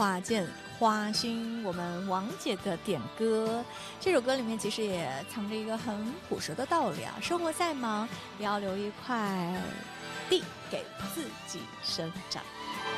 画见花熏，我们王姐的点歌，这首歌里面其实也藏着一个很朴实的道理啊，生活再忙也要留一块地给自己生长。